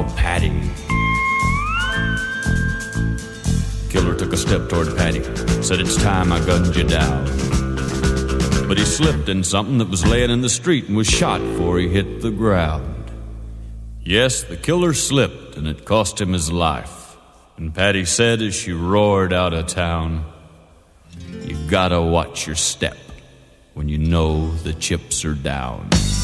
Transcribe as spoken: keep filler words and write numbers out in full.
Now, Patty. Killer took a step toward Patty, said, "It's time I gunned you down." But he slipped in something that was laying in the street and was shot before he hit the ground. Yes, the killer slipped, and it cost him his life. And Patty said as she roared out of town, "You gotta watch your step when you know the chips are down."